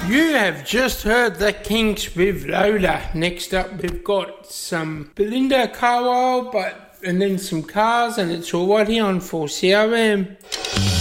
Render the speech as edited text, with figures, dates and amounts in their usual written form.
You have just heard the Kinks with Lola. Next up, we've got some Belinda Carlisle, and then some Cars, and it's all right here on 4CRM.